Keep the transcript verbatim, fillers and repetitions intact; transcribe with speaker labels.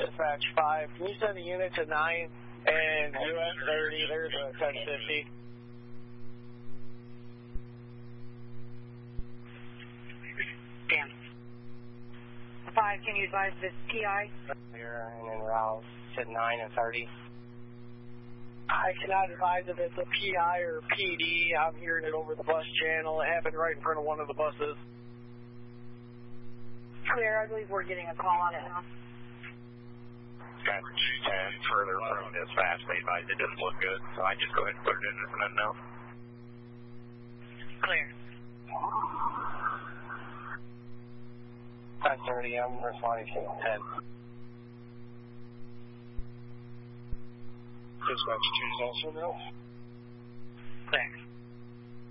Speaker 1: Dispatch five, can you send a unit to nine and U S thirty? There's a ten fifty.
Speaker 2: Damn. five, can you advise this P I?
Speaker 1: Here, and then route to nine and thirty. I cannot advise if it's a P I or P D. I'm hearing it over the bus channel. It happened right in front of one of the buses.
Speaker 2: Clear, I believe we're getting a call on it now.
Speaker 3: Traffic two ten, further from dispatch, they advised it doesn't look good, so I just go ahead and put it in as an unknown.
Speaker 2: Clear.
Speaker 1: five thirty, I'm responding to ten.
Speaker 4: Dispatch two is also no.